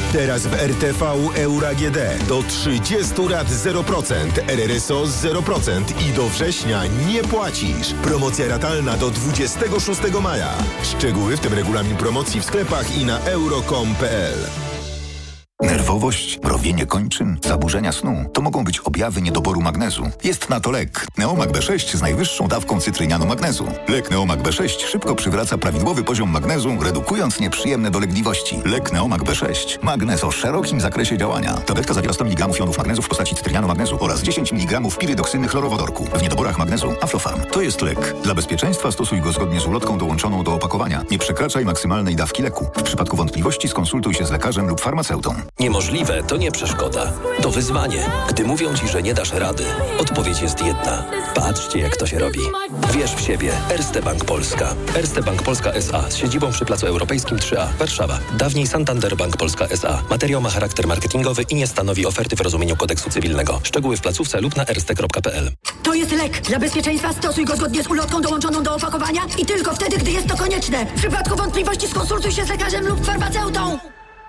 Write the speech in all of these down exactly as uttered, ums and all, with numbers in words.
Teraz w R T V Euro A G D do trzydziestu lat zero procent, R R S O zero procent i do września nie płacisz. Promocja ratalna do dwudziestego szóstego maja. Szczegóły, w tym regulamin promocji w sklepach i na euro kropka com kropka p l. Nerwowość, mrowienie kończyn, zaburzenia snu to mogą być objawy niedoboru magnezu. Jest na to lek. Neomag B sześć z najwyższą dawką cytrynianu magnezu. Lek Neomag B sześć szybko przywraca prawidłowy poziom magnezu, redukując nieprzyjemne dolegliwości. Lek Neomag B sześć. Magnez o szerokim zakresie działania. Tabletka zawiera sto miligramów jonów magnezu w postaci cytrynianu magnezu oraz dziesięć miligramów pirydoksyny chlorowodorku. W niedoborach magnezu Aflofarm. To jest lek. Dla bezpieczeństwa stosuj go zgodnie z ulotką dołączoną do opakowania. Nie przekraczaj maksymalnej dawki leku. W przypadku wątpliwości skonsultuj się z lekarzem lub farmaceutą. Niemożliwe to nie przeszkoda. To wyzwanie. Gdy mówią ci, że nie dasz rady, odpowiedź jest jedna. Patrzcie, jak to się robi. Wierz w siebie. Erste Bank Polska. Erste Bank Polska S A z siedzibą przy Placu Europejskim trzy A, Warszawa. Dawniej Santander Bank Polska S A. Materiał ma charakter marketingowy i nie stanowi oferty w rozumieniu kodeksu cywilnego. Szczegóły w placówce lub na erste kropka p l. To jest lek. Dla bezpieczeństwa stosuj go zgodnie z ulotką dołączoną do opakowania i tylko wtedy, gdy jest to konieczne. W przypadku wątpliwości skonsultuj się z lekarzem lub farmaceutą.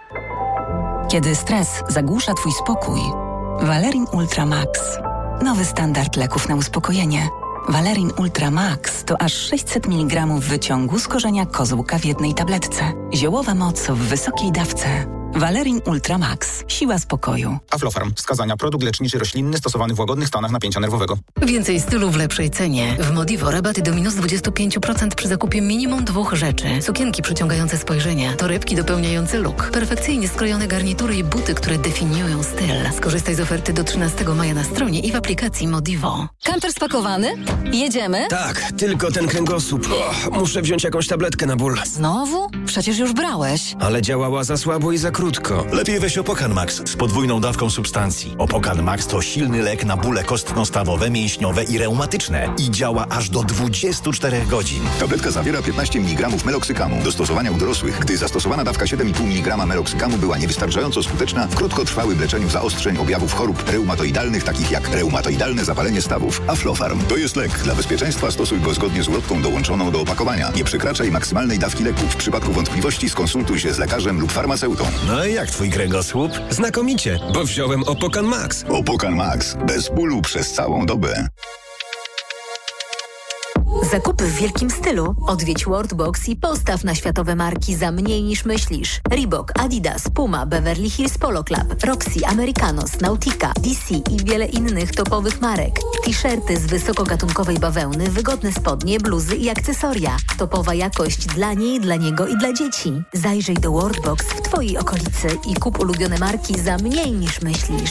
Kiedy stres zagłusza twój spokój, Valerin Ultra Max. Nowy standard leków na uspokojenie. Valerin Ultra Max to aż sześćset miligramów wyciągu z korzenia kozłka w jednej tabletce. Ziołowa moc w wysokiej dawce. Valerin Ultra Max. Siła spokoju. Aflofarm. Wskazania. Produkt leczniczy roślinny stosowany w łagodnych stanach napięcia nerwowego. Więcej stylu w lepszej cenie. W Modivo rabaty do minus dwadzieścia pięć procent przy zakupie minimum dwóch rzeczy. Sukienki przyciągające spojrzenia, torebki dopełniające look, perfekcyjnie skrojone garnitury i buty, które definiują styl. Skorzystaj z oferty do trzynastego maja na stronie i w aplikacji Modivo. Kamper spakowany? Jedziemy? Tak, tylko ten kręgosłup. O, muszę wziąć jakąś tabletkę na ból. Znowu? Przecież już brałeś. Ale działała za słabo i za krótko. Lepiej weź Opokan Max z podwójną dawką substancji. Opokan Max to silny lek na bóle kostno-stawowe, mięśniowe i reumatyczne i działa aż do dwudziestu czterech godzin. Tabletka zawiera piętnaście miligramów meloksykamu. Do stosowania u dorosłych, gdy zastosowana dawka siedem i pół miligrama meloksykamu była niewystarczająco skuteczna w krótkotrwałym leczeniu zaostrzeń objawów chorób reumatoidalnych, takich jak reumatoidalne zapalenie stawów. Aflofarm. To jest lek. Dla bezpieczeństwa stosuj go zgodnie z ulotką dołączoną do opakowania. Nie przekraczaj maksymalnej dawki leku. W przypadku wątpliwości skonsultuj się z lekarzem lub farmaceutą. No i jak twój kręgosłup? Znakomicie, bo wziąłem Opokan Max. Opokan Max. Bez bólu przez całą dobę. Zakupy w wielkim stylu. Odwiedź Worldbox i postaw na światowe marki za mniej niż myślisz. Reebok, Adidas, Puma, Beverly Hills Polo Club, Roxy, Americanos, Nautica, D C i wiele innych topowych marek. T-shirty z wysokogatunkowej bawełny, wygodne spodnie, bluzy i akcesoria. Topowa jakość dla niej, dla niego i dla dzieci. Zajrzyj do Worldbox w twojej okolicy i kup ulubione marki za mniej niż myślisz.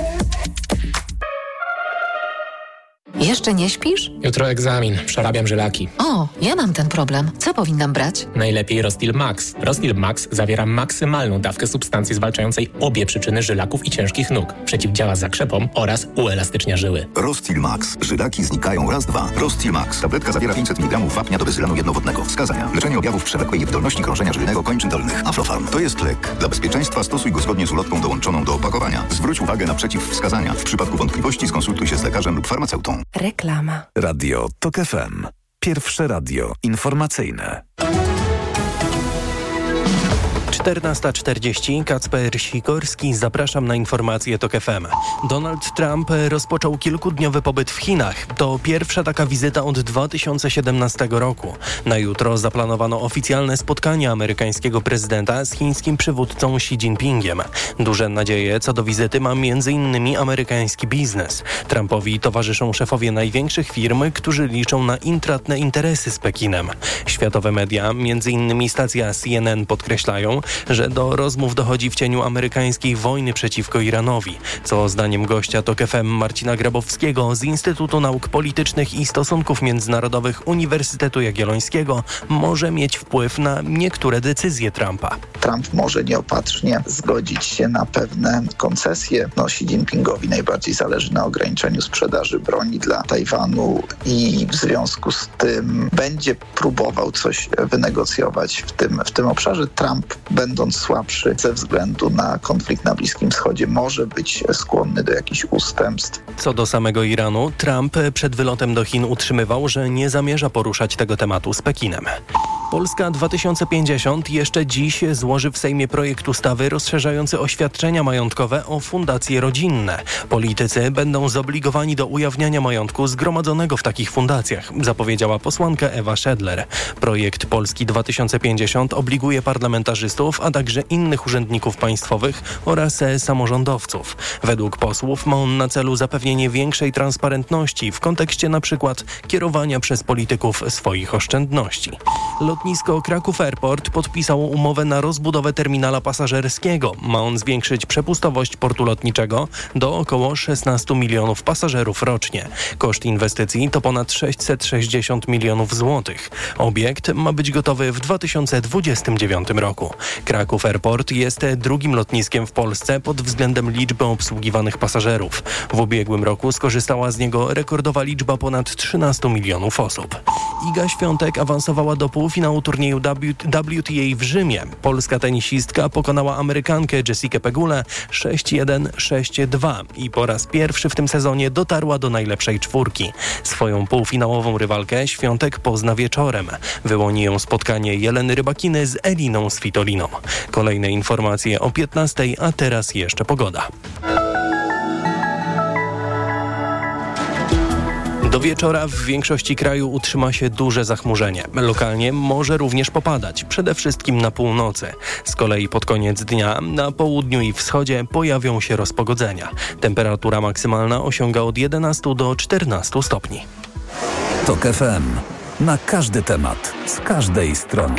Jeszcze nie śpisz? Jutro egzamin, przerabiam żylaki. O, ja mam ten problem. Co powinnam brać? Najlepiej Rostil Max. Rostil Max zawiera maksymalną dawkę substancji zwalczającej obie przyczyny żylaków i ciężkich nóg. Przeciwdziała zakrzepom oraz uelastycznia żyły. Rostil Max. Żylaki znikają raz, dwa. Rostil Max. Tabletka zawiera pięćset miligramów wapnia do bezylanu jednowodnego. Wskazania. Leczenie objawów przewlekłej niewydolności krążenia żylnego kończyn dolnych. Aflofarm. To jest lek. Dla bezpieczeństwa stosuj go zgodnie z ulotką dołączoną do opakowania. Zwróć uwagę na przeciwwskazania. W przypadku wątpliwości skonsultuj się z lekarzem lub farmaceutą. Reklama. Radio Tok F M. Pierwsze radio informacyjne. czternasta czterdzieści. Kacper Sikorski. Zapraszam na informacje Tok F M. Donald Trump rozpoczął kilkudniowy pobyt w Chinach. To pierwsza taka wizyta od dwa tysiące siedemnastego roku. Na jutro zaplanowano oficjalne spotkanie amerykańskiego prezydenta z chińskim przywódcą Xi Jinpingiem. Duże nadzieje co do wizyty ma między innymi amerykański biznes. Trumpowi towarzyszą szefowie największych firm, którzy liczą na intratne interesy z Pekinem. Światowe media, między innymi stacja C N N, podkreślają, że do rozmów dochodzi w cieniu amerykańskiej wojny przeciwko Iranowi, co zdaniem gościa Tok F M Marcina Grabowskiego z Instytutu Nauk Politycznych i Stosunków Międzynarodowych Uniwersytetu Jagiellońskiego może mieć wpływ na niektóre decyzje Trumpa. Trump może nieopatrznie zgodzić się na pewne koncesje. No, Xi Jinpingowi najbardziej zależy na ograniczeniu sprzedaży broni dla Tajwanu i w związku z tym będzie próbował coś wynegocjować w tym, w tym obszarze. Trump, będąc słabszy ze względu na konflikt na Bliskim Wschodzie, może być skłonny do jakichś ustępstw. Co do samego Iranu, Trump przed wylotem do Chin utrzymywał, że nie zamierza poruszać tego tematu z Pekinem. Polska dwa tysiące pięćdziesiąt jeszcze dziś złoży w Sejmie projekt ustawy rozszerzający oświadczenia majątkowe o fundacje rodzinne. Politycy będą zobligowani do ujawniania majątku zgromadzonego w takich fundacjach, zapowiedziała posłanka Ewa Szedler. Projekt Polski dwa tysiące pięćdziesiąt obliguje parlamentarzystów, a także innych urzędników państwowych oraz samorządowców. Według posłów ma on na celu zapewnienie większej transparentności w kontekście na przykład kierowania przez polityków swoich oszczędności. Lotnisko Kraków Airport podpisało umowę na rozbudowę terminala pasażerskiego. Ma on zwiększyć przepustowość portu lotniczego do około szesnaście milionów pasażerów rocznie. Koszt inwestycji to ponad sześćset sześćdziesiąt milionów złotych. Obiekt ma być gotowy w dwa tysiące dwudziestym dziewiątym roku. Kraków Airport jest drugim lotniskiem w Polsce pod względem liczby obsługiwanych pasażerów. W ubiegłym roku skorzystała z niego rekordowa liczba ponad trzynaście milionów osób. Iga Świątek awansowała do półfinału turnieju W T A w Rzymie. Polska tenisistka pokonała Amerykankę Jessikę Pegulę sześć jeden sześć dwa i po raz pierwszy w tym sezonie dotarła do najlepszej czwórki. Swoją półfinałową rywalkę Świątek pozna wieczorem. Wyłoni ją spotkanie Jeleny Rybakiny z Eliną Svitoliną. Kolejne informacje o piętnastej, a teraz jeszcze pogoda. Do wieczora w większości kraju utrzyma się duże zachmurzenie. Lokalnie może również popadać, przede wszystkim na północy. Z kolei pod koniec dnia na południu i wschodzie pojawią się rozpogodzenia. Temperatura maksymalna osiąga od jedenastu do czternastu stopni. Tok F M. Na każdy temat, z każdej strony.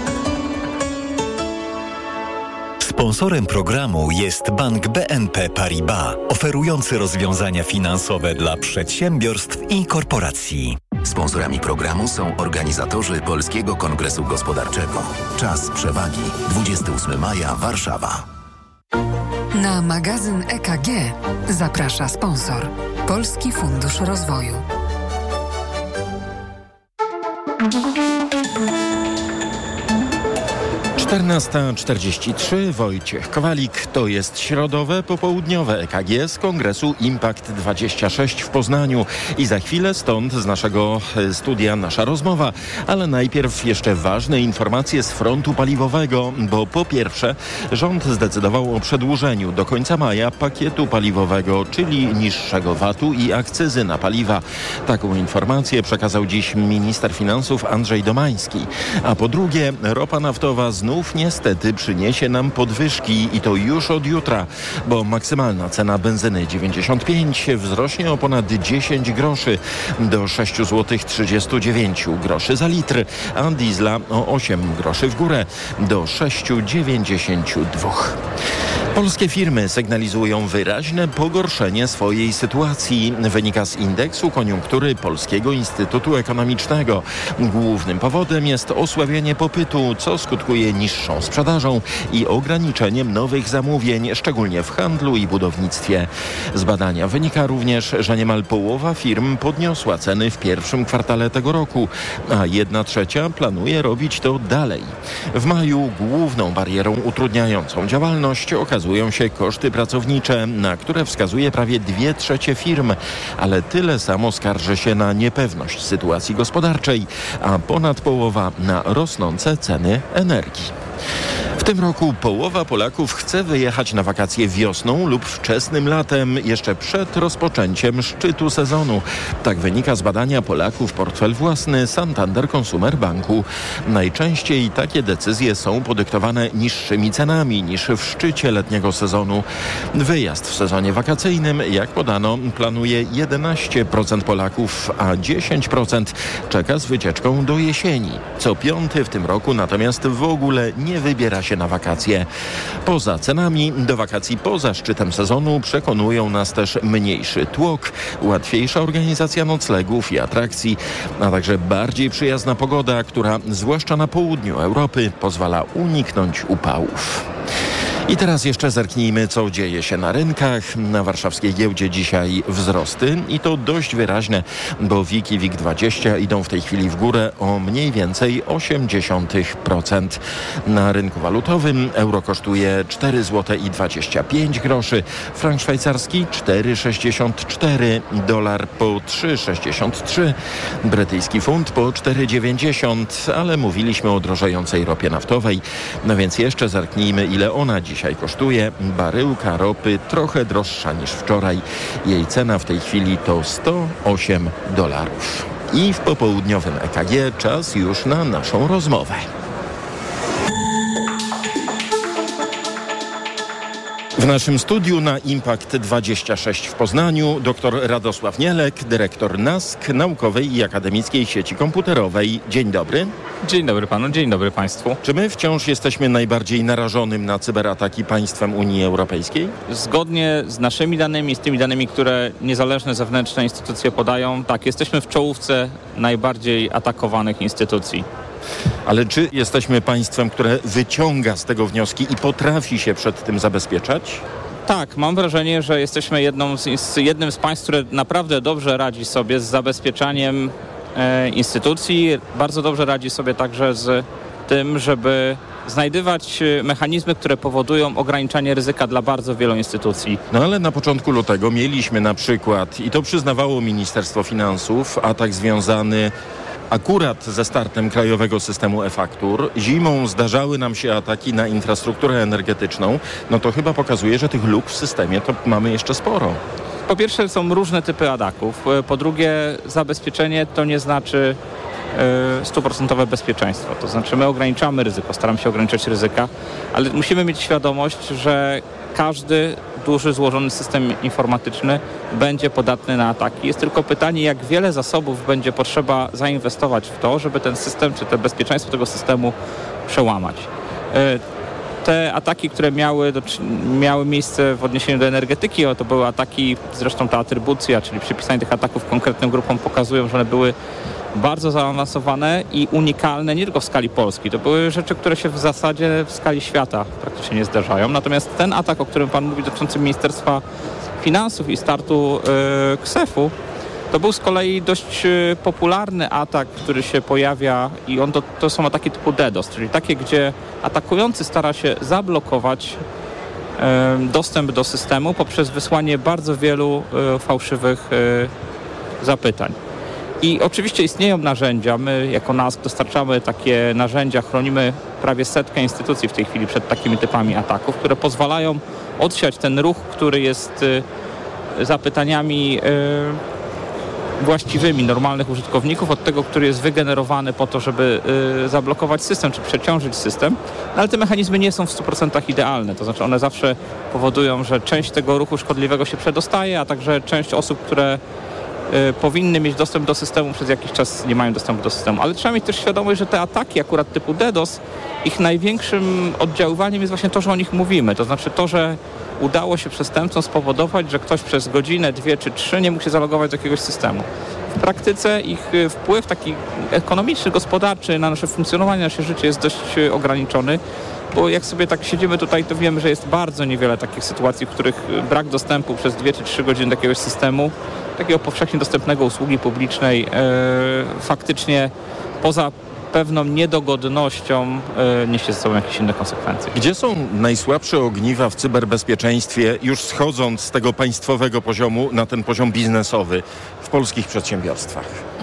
Sponsorem programu jest Bank B N P Paribas, oferujący rozwiązania finansowe dla przedsiębiorstw i korporacji. Sponsorami programu są organizatorzy Polskiego Kongresu Gospodarczego. Czas przewagi. dwudziestego ósmego maja, Warszawa. Na magazyn E K G zaprasza sponsor Polski Fundusz Rozwoju. czternasta czterdzieści trzy, Wojciech Kowalik. To jest środowe, popołudniowe E K G z Kongresu Impact dwadzieścia sześć w Poznaniu. I za chwilę stąd z naszego studia nasza rozmowa. Ale najpierw jeszcze ważne informacje z frontu paliwowego, bo po pierwsze rząd zdecydował o przedłużeniu do końca maja pakietu paliwowego, czyli niższego V A T-u i akcyzy na paliwa. Taką informację przekazał dziś minister finansów Andrzej Domański. A po drugie, ropa naftowa znów niestety przyniesie nam podwyżki i to już od jutra, bo maksymalna cena benzyny dziewięćdziesiąt pięć wzrośnie o ponad dziesięć groszy do sześć złotych trzydzieści dziewięć groszy za litr, a diesla o osiem groszy w górę do sześć dziewięćdziesiąt dwa. Polskie firmy sygnalizują wyraźne pogorszenie swojej sytuacji. Wynika z indeksu koniunktury Polskiego Instytutu Ekonomicznego. Głównym powodem jest osłabienie popytu, co skutkuje niższą sprzedażą i ograniczeniem nowych zamówień, szczególnie w handlu i budownictwie. Z badania wynika również, że niemal połowa firm podniosła ceny w pierwszym kwartale tego roku, a jedna trzecia planuje robić to dalej. W maju główną barierą utrudniającą działalność okazują się koszty pracownicze, na które wskazuje prawie dwie trzecie firm, ale tyle samo skarży się na niepewność sytuacji gospodarczej, a ponad połowa na rosnące ceny energii. W tym roku połowa Polaków chce wyjechać na wakacje wiosną lub wczesnym latem, jeszcze przed rozpoczęciem szczytu sezonu. Tak wynika z badania Polaków Portfel Własny Santander Consumer Banku. Najczęściej takie decyzje są podyktowane niższymi cenami niż w szczycie letniego sezonu. Wyjazd w sezonie wakacyjnym, jak podano, planuje jedenaście procent Polaków, a dziesięć procent czeka z wycieczką do jesieni. Co piąty w tym roku natomiast w ogóle nie wybiera się na wakacje. Poza cenami, do wakacji poza szczytem sezonu przekonują nas też mniejszy tłok, łatwiejsza organizacja noclegów i atrakcji, a także bardziej przyjazna pogoda, która zwłaszcza na południu Europy pozwala uniknąć upałów. I teraz jeszcze zerknijmy, co dzieje się na rynkach. Na warszawskiej giełdzie dzisiaj wzrosty i to dość wyraźne, bo WIG i WIG dwadzieścia idą w tej chwili w górę o mniej więcej osiemdziesiąt procent. Na rynku walutowym euro kosztuje cztery złote i dwadzieścia pięć groszy, frank szwajcarski cztery sześćdziesiąt cztery, dolar po trzy sześćdziesiąt trzy, brytyjski funt po cztery dziewięćdziesiąt, ale mówiliśmy o drożejącej ropie naftowej, no więc jeszcze zerknijmy, ile ona dzisiaj kosztuje. Baryłka ropy trochę droższa niż wczoraj. Jej cena w tej chwili to sto osiem dolarów. I w popołudniowym E K G czas już na naszą rozmowę. W naszym studiu na Impact dwadzieścia sześć w Poznaniu dr Radosław Nielek, dyrektor N A S K, Naukowej i Akademickiej Sieci Komputerowej. Dzień dobry. Dzień dobry panu, dzień dobry państwu. Czy my wciąż jesteśmy najbardziej narażonym na cyberataki państwem Unii Europejskiej? Zgodnie z naszymi danymi, z tymi danymi, które niezależne zewnętrzne instytucje podają, tak, jesteśmy w czołówce najbardziej atakowanych instytucji. Ale czy jesteśmy państwem, które wyciąga z tego wnioski i potrafi się przed tym zabezpieczać? Tak, mam wrażenie, że jesteśmy jedną z, jednym z państw, które naprawdę dobrze radzi sobie z zabezpieczaniem e, instytucji. Bardzo dobrze radzi sobie także z tym, żeby znajdywać mechanizmy, które powodują ograniczanie ryzyka dla bardzo wielu instytucji. No ale na początku lutego mieliśmy na przykład, i to przyznawało Ministerstwo Finansów, atak związany akurat ze startem krajowego systemu e-faktur. Zimą zdarzały nam się ataki na infrastrukturę energetyczną. No to chyba pokazuje, że tych luk w systemie to mamy jeszcze sporo. Po pierwsze są różne typy ataków. Po drugie zabezpieczenie to nie znaczy stuprocentowe bezpieczeństwo. To znaczy my ograniczamy ryzyko, staramy się ograniczać ryzyka, ale musimy mieć świadomość, że każdy duży, złożony system informatyczny będzie podatny na ataki. Jest tylko pytanie, jak wiele zasobów będzie potrzeba zainwestować w to, żeby ten system, czy to bezpieczeństwo tego systemu przełamać. Te ataki, które miały, do, miały miejsce w odniesieniu do energetyki, to były ataki, zresztą ta atrybucja, czyli przypisanie tych ataków konkretnym grupom pokazują, że one były bardzo zaawansowane i unikalne nie tylko w skali Polski. To były rzeczy, które się w zasadzie w skali świata praktycznie nie zdarzają. Natomiast ten atak, o którym pan mówi, dotyczący Ministerstwa Finansów i startu yy, ksefu, to był z kolei dość yy, popularny atak, który się pojawia i on to, to są ataki typu DDoS, czyli takie, gdzie atakujący stara się zablokować yy, dostęp do systemu poprzez wysłanie bardzo wielu yy, fałszywych yy, zapytań. I oczywiście istnieją narzędzia. My jako N A S K dostarczamy takie narzędzia, chronimy prawie setkę instytucji w tej chwili przed takimi typami ataków, które pozwalają odsiać ten ruch, który jest y, zapytaniami y, właściwymi, normalnych użytkowników od tego, który jest wygenerowany po to, żeby y, zablokować system czy przeciążyć system. No, ale te mechanizmy nie są w stu procentach idealne. To znaczy one zawsze powodują, że część tego ruchu szkodliwego się przedostaje, a także część osób, które powinny mieć dostęp do systemu, przez jakiś czas nie mają dostępu do systemu. Ale trzeba mieć też świadomość, że te ataki akurat typu DDoS, ich największym oddziaływaniem jest właśnie to, że o nich mówimy. To znaczy to, że udało się przestępcom spowodować, że ktoś przez godzinę, dwie czy trzy nie mógł się zalogować do jakiegoś systemu. W praktyce ich wpływ taki ekonomiczny, gospodarczy na nasze funkcjonowanie, nasze życie jest dość ograniczony. Bo jak sobie tak siedzimy tutaj, to wiemy, że jest bardzo niewiele takich sytuacji, w których brak dostępu przez dwie czy trzy godziny do jakiegoś systemu, takiego powszechnie dostępnego usługi publicznej, e, faktycznie poza pewną niedogodnością e, niesie ze sobą jakieś inne konsekwencje. Gdzie są najsłabsze ogniwa w cyberbezpieczeństwie, już schodząc z tego państwowego poziomu na ten poziom biznesowy w polskich przedsiębiorstwach?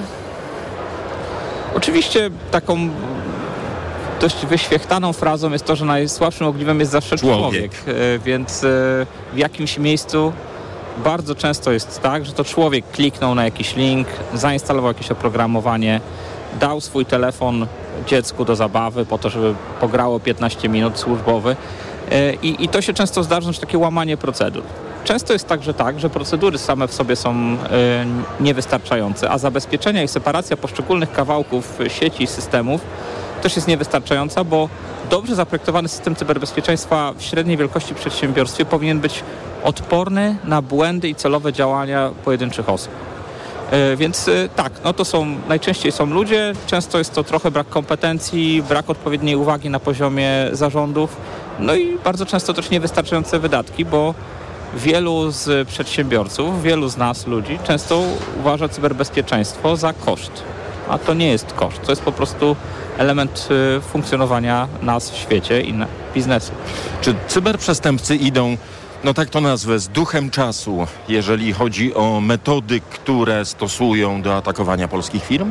Oczywiście taką dość wyświechtaną frazą jest to, że najsłabszym ogniwem jest zawsze człowiek, człowiek więc w jakimś miejscu bardzo często jest tak, że to człowiek kliknął na jakiś link, zainstalował jakieś oprogramowanie, dał swój telefon dziecku do zabawy po to, żeby pograło piętnaście minut służbowy i, i to się często zdarza, że takie łamanie procedur. Często jest także tak, że procedury same w sobie są y, niewystarczające, a zabezpieczenia i separacja poszczególnych kawałków sieci i systemów też jest niewystarczająca, bo dobrze zaprojektowany system cyberbezpieczeństwa w średniej wielkości przedsiębiorstwie powinien być odporny na błędy i celowe działania pojedynczych osób. Więc tak, no to są, najczęściej są ludzie, często jest to trochę brak kompetencji, brak odpowiedniej uwagi na poziomie zarządów, no i bardzo często też niewystarczające wydatki, bo wielu z przedsiębiorców, wielu z nas ludzi często uważa cyberbezpieczeństwo za koszt, a to nie jest koszt, to jest po prostu element funkcjonowania nas w świecie i biznesu. Czy cyberprzestępcy idą, no tak to nazwę, z duchem czasu, jeżeli chodzi o metody, które stosują do atakowania polskich firm?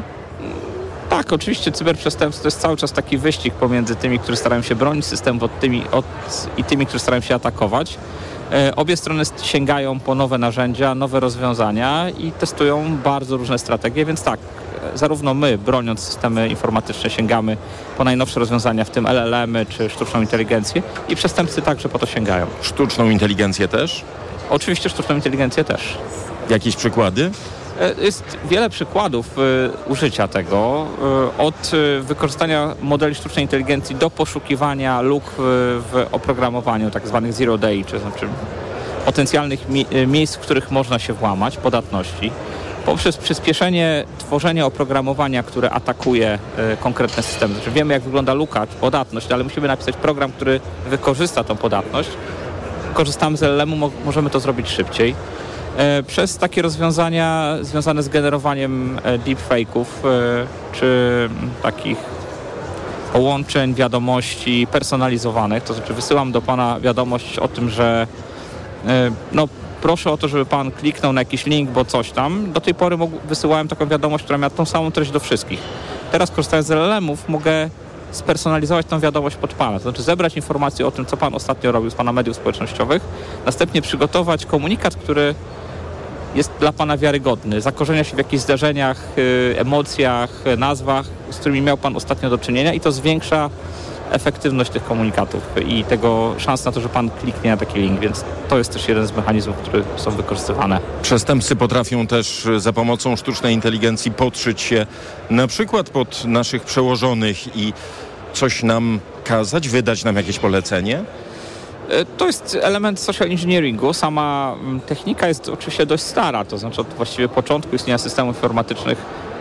Tak, oczywiście cyberprzestępstwo to jest cały czas taki wyścig pomiędzy tymi, którzy starają się bronić systemu od tymi, od, i tymi, którzy starają się atakować. E, obie strony sięgają po nowe narzędzia, nowe rozwiązania i testują bardzo różne strategie, więc tak, zarówno my, broniąc systemy informatyczne, sięgamy po najnowsze rozwiązania, w tym L L M-y czy sztuczną inteligencję, i przestępcy także po to sięgają. Sztuczną inteligencję też? Oczywiście sztuczną inteligencję też. Jakieś przykłady? Jest wiele przykładów y, użycia tego, y, od y, wykorzystania modeli sztucznej inteligencji do poszukiwania luk y, w oprogramowaniu, tak zwanych zero day, czy znaczy potencjalnych mi- miejsc, w których można się włamać, podatności, poprzez przyspieszenie tworzenia oprogramowania, które atakuje y, konkretne systemy. Znaczy wiemy, jak wygląda luka czy podatność, ale musimy napisać program, który wykorzysta tą podatność. Korzystamy z L L M-u, mo- możemy to zrobić szybciej. Przez takie rozwiązania związane z generowaniem deepfake'ów czy takich połączeń, wiadomości personalizowanych, to znaczy wysyłam do pana wiadomość o tym, że no proszę o to, żeby pan kliknął na jakiś link, bo coś tam. Do tej pory wysyłałem taką wiadomość, która miała tą samą treść do wszystkich. Teraz, korzystając z L L M-ów, mogę spersonalizować tą wiadomość pod pana, to znaczy zebrać informacje o tym, co pan ostatnio robił z pana mediów społecznościowych, następnie przygotować komunikat, który jest dla pana wiarygodny, zakorzenia się w jakichś zdarzeniach, emocjach, nazwach, z którymi miał pan ostatnio do czynienia, i to zwiększa efektywność tych komunikatów i tego szans na to, że pan kliknie na taki link, więc to jest też jeden z mechanizmów, które są wykorzystywane. Przestępcy potrafią też za pomocą sztucznej inteligencji podszyć się na przykład pod naszych przełożonych i coś nam kazać, wydać nam jakieś polecenie? To jest element social engineeringu. Sama technika jest oczywiście dość stara, to znaczy od właściwie początku istnienia systemów informatycznych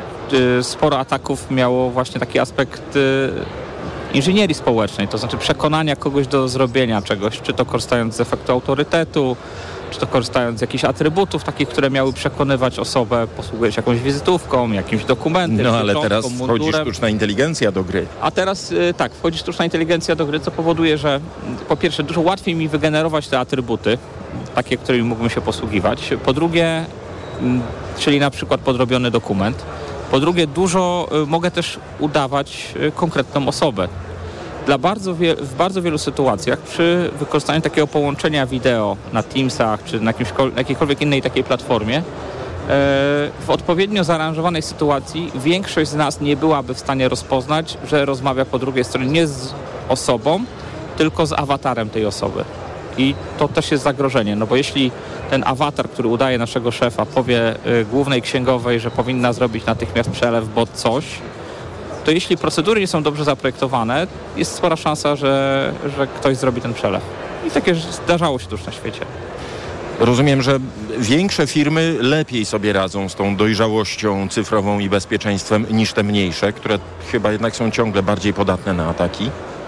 sporo ataków miało właśnie taki aspekt inżynierii społecznej, to znaczy przekonania kogoś do zrobienia czegoś, czy to korzystając z efektu autorytetu, czy to korzystając z jakichś atrybutów takich, które miały przekonywać osobę, posługując się jakąś wizytówką, jakimś dokumentem. No ale teraz wchodzi mundurem. Sztuczna inteligencja do gry. A teraz y, tak, wchodzi sztuczna inteligencja do gry, co powoduje, że po pierwsze dużo łatwiej mi wygenerować te atrybuty, takie, którymi mógłbym się posługiwać. Po drugie, y, czyli na przykład podrobiony dokument. Po drugie, dużo y, mogę też udawać y, konkretną osobę. Dla bardzo wie, w bardzo wielu sytuacjach przy wykorzystaniu takiego połączenia wideo na Teamsach czy na, jakimś, na jakiejkolwiek innej takiej platformie, e, w odpowiednio zaaranżowanej sytuacji większość z nas nie byłaby w stanie rozpoznać, że rozmawia po drugiej stronie nie z osobą, tylko z awatarem tej osoby. I to też jest zagrożenie, no bo jeśli ten awatar, który udaje naszego szefa, powie y, głównej księgowej, że powinna zrobić natychmiast przelew, bo coś, to jeśli procedury nie są dobrze zaprojektowane, jest spora szansa, że, że ktoś zrobi ten przelew. I takie zdarzało się już na świecie. Rozumiem, że większe firmy lepiej sobie radzą z tą dojrzałością cyfrową i bezpieczeństwem niż te mniejsze, które chyba jednak są ciągle bardziej podatne na ataki.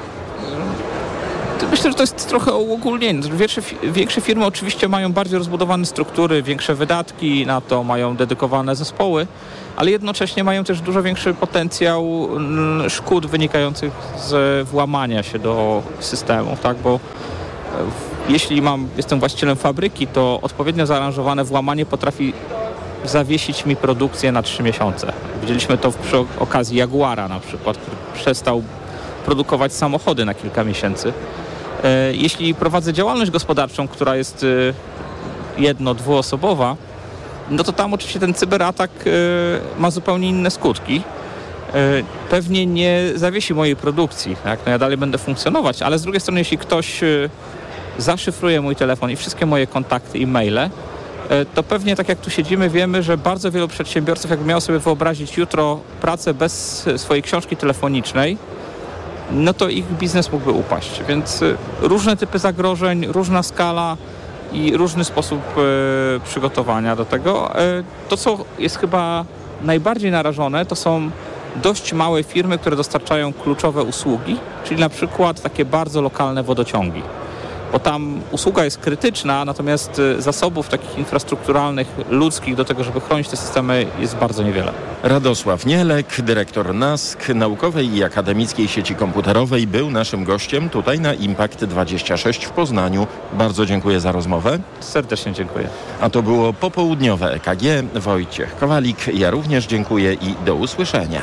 Myślę, że to jest trochę uogólnienie. Większe, większe firmy oczywiście mają bardziej rozbudowane struktury, większe wydatki na to, mają dedykowane zespoły, ale jednocześnie mają też dużo większy potencjał szkód wynikających z włamania się do systemów, tak? Bo jeśli mam, jestem właścicielem fabryki, to odpowiednio zaaranżowane włamanie potrafi zawiesić mi produkcję na trzy miesiące. Widzieliśmy to przy okazji Jaguara na przykład, który przestał produkować samochody na kilka miesięcy. Jeśli prowadzę działalność gospodarczą, która jest jedno-, dwuosobowa, no to tam oczywiście ten cyberatak ma zupełnie inne skutki. Pewnie nie zawiesi mojej produkcji, tak? No ja dalej będę funkcjonować, ale z drugiej strony, jeśli ktoś zaszyfruje mój telefon i wszystkie moje kontakty i maile, to pewnie tak jak tu siedzimy, wiemy, że bardzo wielu przedsiębiorców, jakby miało sobie wyobrazić jutro pracę bez swojej książki telefonicznej, no to ich biznes mógłby upaść. Więc różne typy zagrożeń, różna skala i różny sposób e, przygotowania do tego. E, to, co jest chyba najbardziej narażone, to są dość małe firmy, które dostarczają kluczowe usługi, czyli na przykład takie bardzo lokalne wodociągi. Bo tam usługa jest krytyczna, natomiast zasobów takich infrastrukturalnych, ludzkich do tego, żeby chronić te systemy, jest bardzo niewiele. Radosław Nielek, dyrektor N A S K, Naukowej i Akademickiej Sieci Komputerowej, był naszym gościem tutaj na Impact dwadzieścia sześć w Poznaniu. Bardzo dziękuję za rozmowę. Serdecznie dziękuję. A to było popołudniowe E K G. Wojciech Kowalik. Ja również dziękuję i do usłyszenia.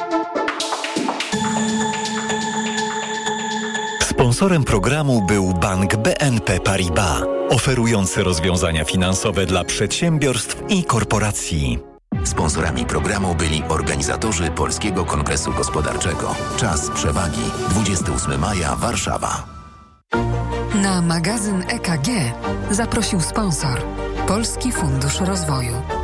Sponsorem programu był Bank B N P Paribas, oferujący rozwiązania finansowe dla przedsiębiorstw i korporacji. Sponsorami programu byli organizatorzy Polskiego Kongresu Gospodarczego. Czas przewagi. dwudziestego ósmego maja, Warszawa. Na magazyn E K G zaprosił sponsor Polski Fundusz Rozwoju.